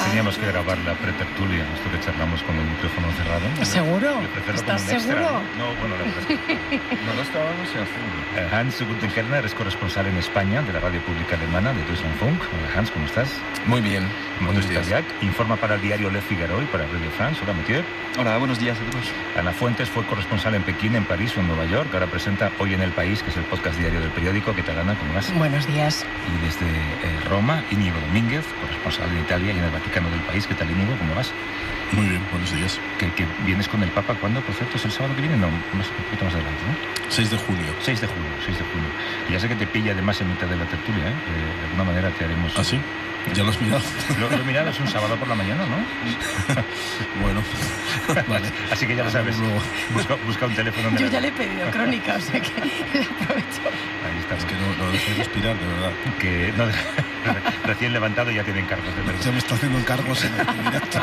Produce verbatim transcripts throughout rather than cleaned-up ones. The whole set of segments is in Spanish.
Teníamos que grabar la pretertulia, esto que charlamos con el micrófono cerrado. ¿Seguro? ¿Estás seguro? Extra, ¿no? no, bueno, la verdad es que no lo estábamos haciendo. Hans Guttenkerner es corresponsal en España de la radio pública alemana de Deutschlandfunk. Hola Hans, ¿cómo estás? Muy bien, buenos días. Jack, informa para el diario Le Figaro y para Radio France. Hola, Mathieu. Hola, buenos días a todos. Ana Fuentes fue corresponsal en Pekín, en París o en Nueva York. Ahora presenta Hoy en el País, que es el podcast diario del periódico. ¿Qué tal, Ana? ¿Cómo vas? Buenos días. Y desde eh, Roma, Íñigo Domínguez, corresponsal en Italia y en el Vaticano del país. ¿Qué tal, Íñigo? ¿Cómo vas? Muy bien, buenos días. ¿Que, que vienes con el Papa cuándo, por cierto? ¿Es el sábado que viene? No, más, un poquito más adelante, ¿no? seis de julio. seis de julio, seis de julio. Y ya sé que te pilla además en mitad de la tertulia, ¿eh? De, de alguna manera te haremos... ¿Ah, sí? ¿Ya lo has mirado? Lo, lo he mirado, es un sábado por la mañana, ¿no? Bueno, vale. Así que ya lo sabes. Busca, busca un teléfono. Yo ya le he pedido crónica, o sea que aprovecho. Ahí está. Es que no, no dejes respirar, de verdad. Que no, recién levantado ya tiene encargos, de verdad. Ya me está haciendo encargos en el directo.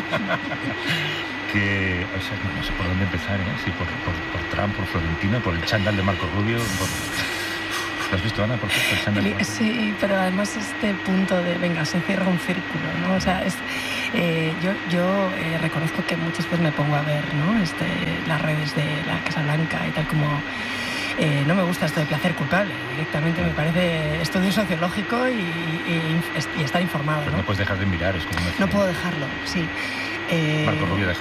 Que, o sea, no sé por dónde empezar, ¿eh? Sí, por, por, por Trump, por Florentino, por el chándal de Marco Rubio, por... ¿Lo has visto, Ana, por cierto, el chándal de Marco Rubio? Sí, pero además este punto de, venga, se cierra un círculo, ¿no? O sea, es, eh, yo, yo eh, reconozco que muchas veces me pongo a ver, ¿no? Este, las redes de la Casa Blanca y tal, como... Eh, no me gusta esto de placer culpable, directamente me parece estudio sociológico y, y, y estar informado, Pero ¿no? no puedes dejar de mirar, es como... No puedo dejarlo, sí. Eh... Marco Rubio deja